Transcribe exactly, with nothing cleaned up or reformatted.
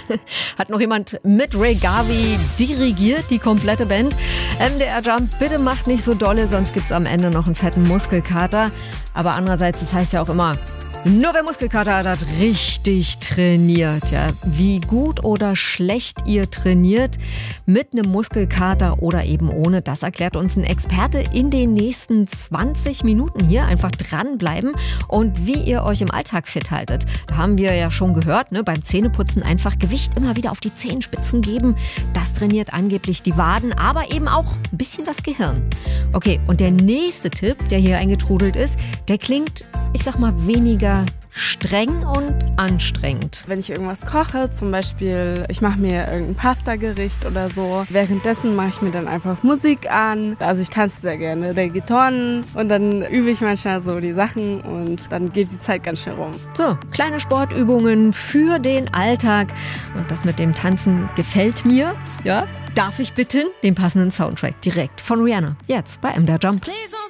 Hat noch jemand mit Ray Garvey dirigiert, die komplette Band. M D R Jump, bitte macht nicht so dolle, sonst gibt's am Ende noch einen fetten Muskelkater. Aber andererseits, das heißt ja auch immer, nur wer Muskelkater hat, hat richtig trainiert. Ja, wie gut oder schlecht ihr trainiert, mit einem Muskelkater oder eben ohne, das erklärt uns ein Experte in den nächsten zwanzig Minuten hier. Einfach dranbleiben und wie ihr euch im Alltag fit haltet. Da haben wir ja schon gehört, ne, beim Zähneputzen einfach Gewicht immer wieder auf die Zehenspitzen geben. Das trainiert angeblich die Waden, aber eben auch ein bisschen das Gehirn. Okay, und der nächste Tipp, der hier eingetrudelt ist, der klingt, ich sag mal, weniger streng und anstrengend. Wenn ich irgendwas koche, zum Beispiel, ich mache mir irgendein Pasta-Gericht oder so, währenddessen mache ich mir dann einfach Musik an. Also ich tanze sehr gerne Reggaeton und dann übe ich manchmal so die Sachen und dann geht die Zeit ganz schnell rum. So, kleine Sportübungen für den Alltag. Und das mit dem Tanzen gefällt mir. Ja, darf ich bitten? Den passenden Soundtrack direkt von Rihanna. Jetzt bei M D R Jump.